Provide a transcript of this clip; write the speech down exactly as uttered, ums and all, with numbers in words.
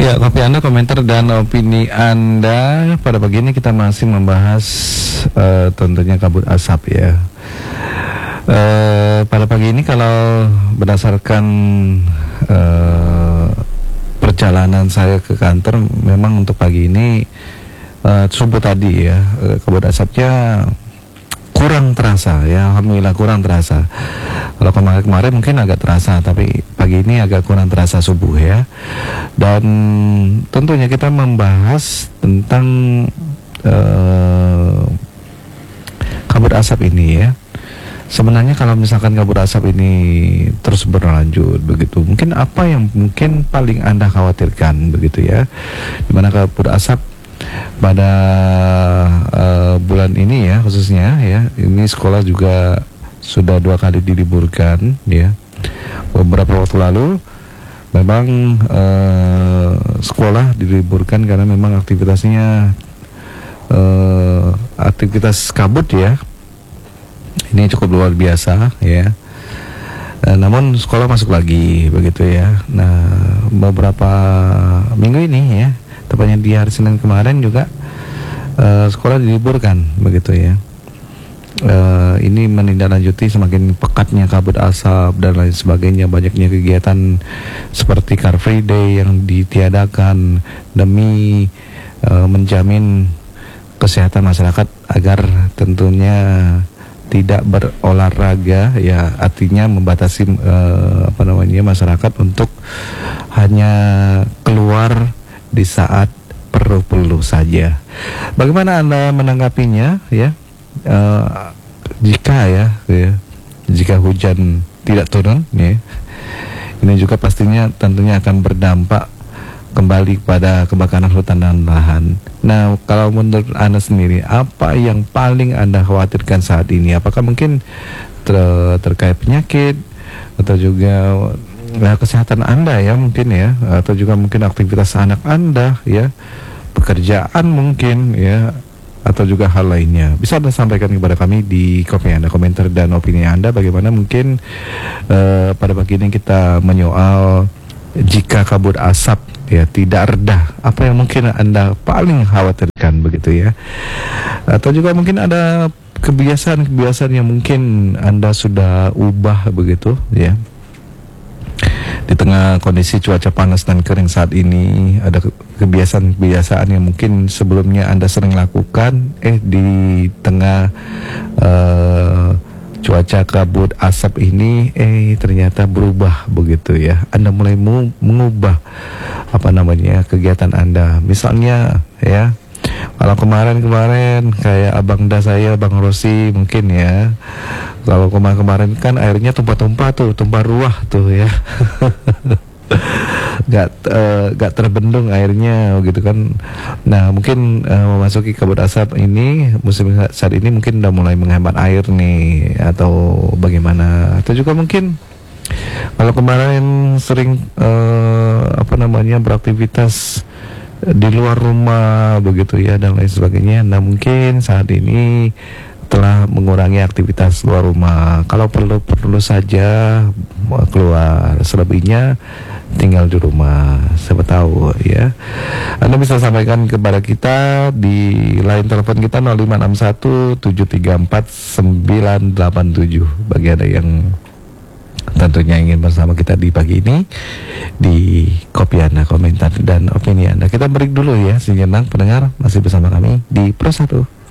Ya, kopi Anda, komentar dan opini Anda. Pada pagi ini kita masih membahas uh, tentunya kabut asap ya. Uh, pada pagi ini kalau berdasarkan uh, perjalanan saya ke kantor, memang untuk pagi ini uh, subuh tadi ya, uh, kabut asapnya kurang terasa ya, alhamdulillah kurang terasa. Kalau kemarin-kemarin mungkin agak terasa, tapi pagi ini agak kurang terasa subuh ya. Dan tentunya kita membahas tentang uh, kabut asap ini ya. Sebenarnya kalau misalkan kabut asap ini terus berlanjut begitu, mungkin apa yang mungkin paling Anda khawatirkan begitu ya, dimana kabut asap pada uh, bulan ini ya khususnya ya, ini sekolah juga sudah dua kali diliburkan ya. Beberapa waktu lalu memang uh, sekolah diliburkan karena memang aktivitasnya uh, aktivitas kabut ya, ini cukup luar biasa ya. Uh, namun sekolah masuk lagi begitu ya. Nah, beberapa minggu ini ya, tepatnya di hari Senin kemarin juga uh, sekolah diliburkan begitu ya. Uh, ini menindaklanjuti semakin pekatnya kabut asap dan lain sebagainya, banyaknya kegiatan seperti Car Free Day yang ditiadakan demi uh, menjamin kesehatan masyarakat agar tentunya tidak berolahraga ya, artinya membatasi uh, apa namanya masyarakat untuk hanya keluar di saat perlu-perlu saja. Bagaimana Anda menanggapinya ya? Uh, jika ya, ya jika hujan tidak turun ya, ini juga pastinya tentunya akan berdampak kembali pada kebakaran hutan dan lahan. Nah, kalau menurut Anda sendiri, apa yang paling Anda khawatirkan saat ini? Apakah mungkin ter terkait penyakit atau juga ya, kesehatan Anda ya mungkin ya, atau juga mungkin aktivitas anak Anda ya, pekerjaan mungkin ya, atau juga hal lainnya? Bisa Anda sampaikan kepada kami di kopi Anda, komentar dan opini Anda. Bagaimana mungkin uh, pada pagi ini kita menyoal jika kabut asap ya tidak reda, apa yang mungkin Anda paling khawatirkan begitu ya? Atau juga mungkin ada kebiasaan-kebiasaan yang mungkin Anda sudah ubah begitu ya. Di tengah kondisi cuaca panas dan kering saat ini, ada kebiasaan-kebiasaan yang mungkin sebelumnya Anda sering lakukan, eh di tengah uh, cuaca kabut asap ini, eh ternyata berubah begitu ya. Anda mulai mengubah apa namanya kegiatan Anda. Misalnya ya, kalau kemarin-kemarin kayak abang da saya, Bang Rosi mungkin ya, kalau kemarin-kemarin kan airnya tumpah-tumpah tuh, tumpah ruah tuh ya. Gak, uh, gak terbendung airnya gitu kan. Nah, mungkin uh, memasuki kabut asap ini, musim saat ini mungkin udah mulai menghemat air nih, atau bagaimana. Atau juga mungkin kalau kemarin sering uh, apa namanya beraktivitas di luar rumah begitu ya dan lain sebagainya. Nah, mungkin saat ini telah mengurangi aktivitas luar rumah. Kalau perlu-perlu saja keluar, selebihnya tinggal di rumah. Siapa tahu ya. Anda bisa sampaikan kepada kita di line telepon kita nol lima enam satu tujuh tiga empat sembilan delapan tujuh bagi Anda yang tentunya ingin bersama kita di pagi ini di kopi Anda, komentar dan opini Anda. Kita break dulu ya sejenak pendengar, masih bersama kami di Pro satu.